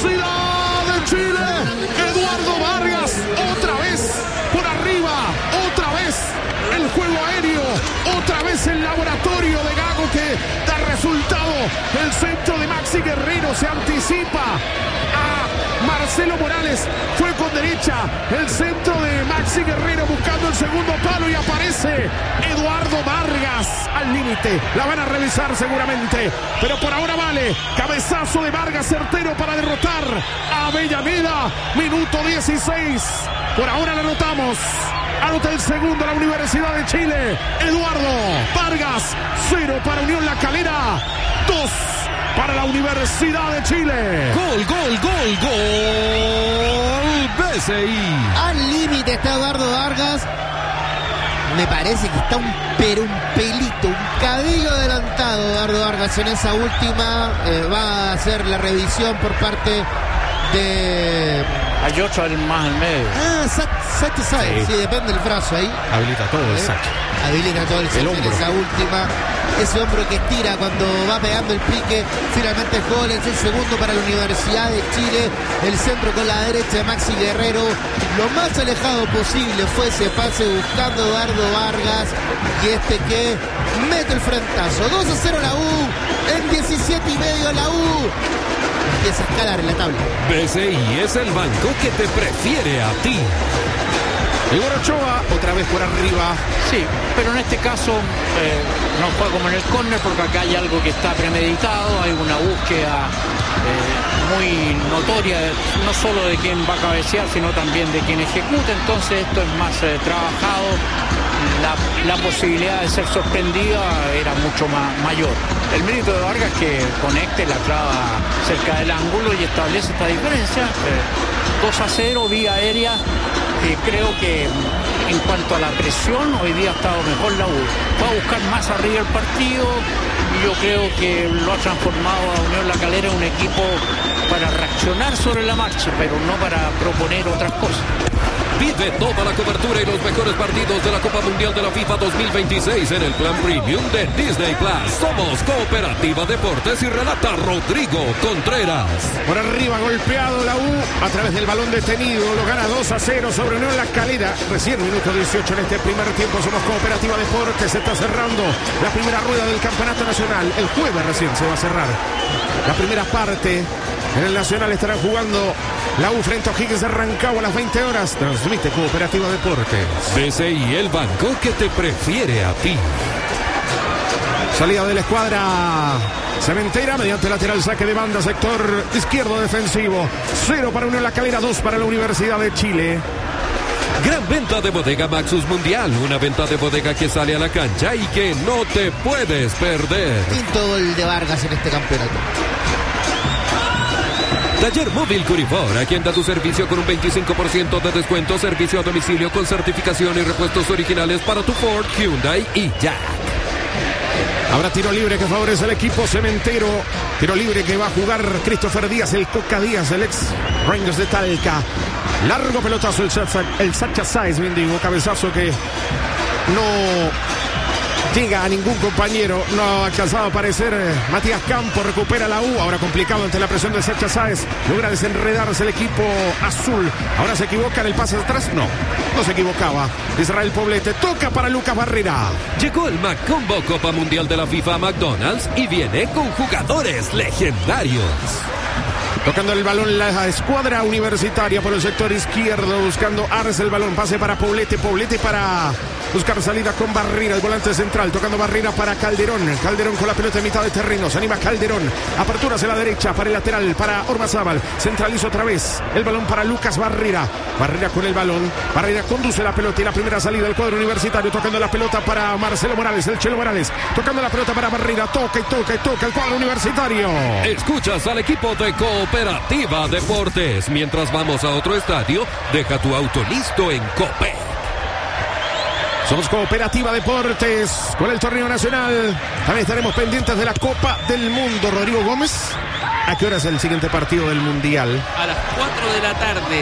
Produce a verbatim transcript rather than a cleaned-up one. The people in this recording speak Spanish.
Universidad de Chile. Eduardo Vargas, otra vez por arriba, otra vez el juego aéreo, otra vez el laboratorio de Gago que da resultado. El centro de Maxi Guerrero se anticipa a Marcelo Morales, fue con derecha, el centro de Maxi Guerrero buscando el segundo palo y aparece Eduardo Vargas al límite. La van a revisar seguramente, pero por ahora vale. Cabezazo de Vargas certero para derrotar a Avellaneda. Minuto dieciséis. Por ahora la anotamos. Anota el segundo la Universidad de Chile. Eduardo Vargas. Cero para Unión La Calera. Dos para la Universidad de Chile. Gol, gol, gol, gol. B C I. Al límite está Eduardo Vargas. Me parece que está un pero un pelito, un cabello adelantado Eduardo Vargas en esa última. Eh, va a hacer la revisión por parte de... Hay otro más al medio. Ah, Sacha Sáez, sí. sí, depende del brazo ahí. Habilita todo el eh, Sacha. Habilita todo el Sacha en esa última. Ese hombro que estira cuando va pegando el pique. Finalmente el gol es el segundo para la Universidad de Chile. El centro con la derecha de Maxi Guerrero. Lo más alejado posible fue ese pase buscando Eduardo Vargas. Y este que mete el frentazo. dos a cero la U. En diecisiete y medio la U. Empieza a escalar en la tabla. B C I es el banco que te prefiere a ti. Igor Ochoa, otra vez por arriba. Sí, pero en este caso eh, no fue como en el córner porque acá hay algo que está premeditado, hay una búsqueda eh, muy notoria, no solo de quien va a cabecear, sino también de quien ejecuta, entonces esto es más eh, trabajado, la, la posibilidad de ser sorprendida era mucho más mayor. El mérito de Vargas que conecte la clava cerca del ángulo y establece esta diferencia, eh, dos a cero vía aérea. Eh, creo que en cuanto a la presión, hoy día ha estado mejor la U. Va a buscar más arriba el partido y yo creo que lo ha transformado a Unión La Calera en un equipo para reaccionar sobre la marcha, pero no para proponer otras cosas. Vive toda la cobertura y los mejores partidos de la Copa Mundial de la FIFA dos mil veintiséis en el plan premium de Disney Plus. Somos Cooperativa Deportes y relata Rodrigo Contreras. Por arriba golpeado la U a través del balón detenido. Lo gana dos a cero sobre Unión La Calera. Recién minuto dieciocho en este primer tiempo. Somos Cooperativa Deportes. Se está cerrando la primera rueda del Campeonato Nacional. El jueves recién se va a cerrar la primera parte. En el Nacional estarán jugando la U frente a O'Higgins de Rancagua a las veinte horas. Transmite Cooperativa Deportes. B C I, el banco que te prefiere a ti. Salida de la escuadra cementera mediante lateral, saque de banda, sector izquierdo defensivo. Cero para Unión La Calera, dos para la Universidad de Chile. Gran venta de Bodega Maxus Mundial, una venta de bodega que sale a la cancha y que no te puedes perder. Quinto gol de Vargas en este campeonato. Taller Móvil Curifor, aquí anda tu servicio con un veinticinco por ciento de descuento, servicio a domicilio con certificación y repuestos originales para tu Ford, Hyundai y Jack. Habrá tiro libre que favorece al equipo cementero. Tiro libre que va a jugar Christopher Díaz, el Coca Díaz, el ex Rangers de Talca. Largo pelotazo, el, el Sacha Sáez, bien digo, cabezazo que no llega a ningún compañero, no ha alcanzado a aparecer. eh, Matías Campos recupera la U, ahora complicado ante la presión de Sacha Sáez, logra desenredarse el equipo azul. Ahora se equivoca en el pase de atrás, no, no se equivocaba. Israel Poblete, toca para Lucas Barrera. Llegó el Macombo Copa Mundial de la FIFA a McDonald's y viene con jugadores legendarios. Tocando el balón la escuadra universitaria por el sector izquierdo, buscando Arce el balón, pase para Poblete, Poblete para buscar salida con Barrera, el volante central, tocando Barrera para Calderón, Calderón con la pelota en mitad de terreno, se anima Calderón, apertura hacia la derecha para el lateral, para Ormazábal, centraliza otra vez, el balón para Lucas Barrera, Barrera con el balón, Barrera conduce la pelota y la primera salida del cuadro universitario, tocando la pelota para Marcelo Morales, el Chelo Morales, tocando la pelota para Barrera, toca y toca y toca el cuadro universitario. Escuchas al equipo de Cooperativa Deportes. Mientras vamos a otro estadio, deja tu auto listo en Copec. Somos Cooperativa Deportes con el torneo nacional. También estaremos pendientes de la Copa del Mundo. Rodrigo Gómez, ¿a qué hora es el siguiente partido del Mundial? A las cuatro de la tarde.